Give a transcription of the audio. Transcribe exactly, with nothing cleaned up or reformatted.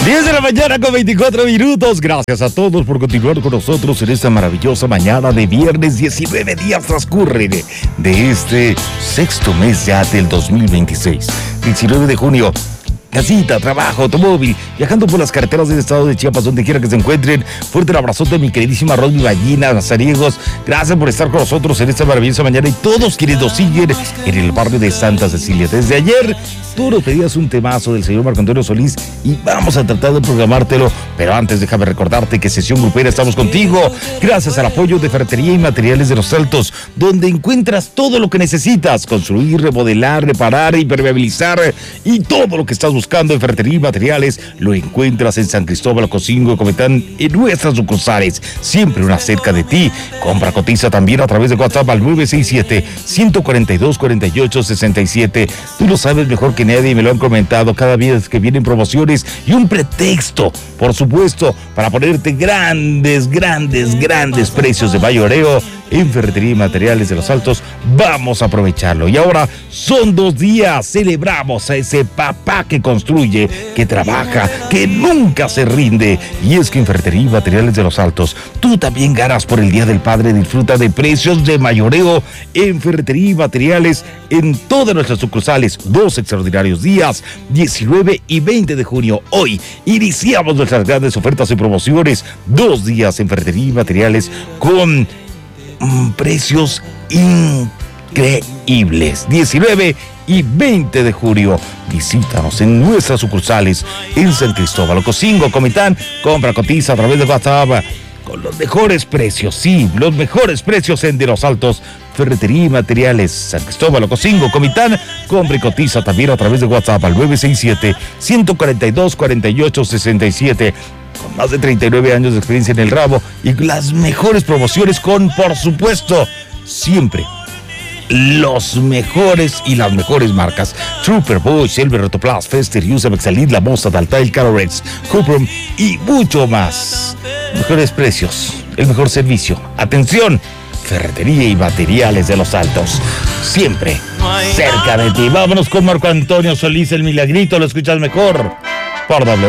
diez de la mañana con veinticuatro minutos. Gracias a todos por continuar con nosotros en esta maravillosa mañana de viernes. diecinueve días transcurren de este sexto mes ya del dos mil veintiséis. diecinueve de junio. Casita, trabajo, automóvil, viajando por las carreteras del estado de Chiapas, donde quiera que se encuentren. Fuerte el abrazote, mi queridísima Rosy Ballina, Nazariegos. Gracias por estar con nosotros en esta maravillosa mañana y todos quienes nos siguen en el barrio de Santa Cecilia. Desde ayer, tú nos pedías un temazo del señor Marco Antonio Solís y vamos a tratar de programártelo. Pero antes, déjame recordarte que Sesión Grupera estamos contigo. Gracias al apoyo de Ferretería y Materiales de los Altos, donde encuentras todo lo que necesitas: construir, remodelar, reparar, impermeabilizar y todo lo que estás buscando. Buscando en Ferretería y Materiales, lo encuentras en San Cristóbal, Ocosingo y Comitán, en nuestras sucursales, siempre una cerca de ti. Compra, cotiza también a través de WhatsApp al nueve seis siete, uno cuatro dos, cuatro ocho seis siete. Tú lo sabes mejor que nadie y me lo han comentado cada vez que vienen promociones y un pretexto, por supuesto, para ponerte grandes, grandes, grandes precios de mayoreo en Ferretería y Materiales de los Altos. Vamos a aprovecharlo. Y ahora son dos días, celebramos a ese papá que construye, que trabaja, que nunca se rinde. Y es que en Ferretería y Materiales de los Altos, tú también ganas por el Día del Padre. Disfruta de precios de mayoreo en Ferretería y Materiales en todas nuestras sucursales. Dos extraordinarios días, diecinueve y veinte de junio. Hoy iniciamos nuestras grandes ofertas y promociones. Dos días en Ferretería y Materiales con Mm, precios increíbles. diecinueve y veinte de junio. Visítanos en nuestras sucursales en San Cristóbal, Ocosingo, Comitán. Compra, cotiza a través de WhatsApp con los mejores precios. Sí, los mejores precios en De los Altos. Ferretería y Materiales, San Cristóbal, Ocosingo, Comitán. Compra y cotiza también a través de WhatsApp al nueve seis siete, uno cuatro dos, cuatro ocho seis siete. Con más de treinta y nueve años de experiencia en el ramo y las mejores promociones con, por supuesto, siempre los mejores y las mejores marcas: Trooper, Boy, Silver, Rotoplas, Fester, Usa, Mexalid, La Mosta, Daltail, Carorets, Cuprum y mucho más. Mejores precios, el mejor servicio. Atención, Ferretería y Materiales de los Altos, siempre cerca de ti. Vámonos con Marco Antonio Solís, el milagrito. Lo escuchas mejor por doble.